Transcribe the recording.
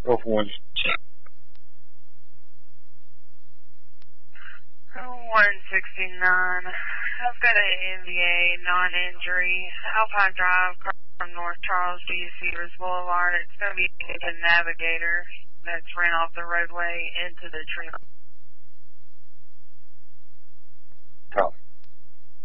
Go for one. 169. I've got an NVA non-injury. Alpine Drive from North Charles to Cedars Boulevard. It's going to be the Navigator that's ran off the roadway into the tree line.